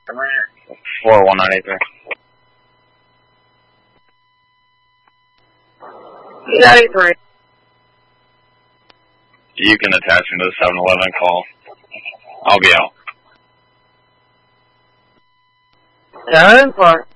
41983. E93. You can attach me to the 7-Eleven call. I'll be out. 10-4.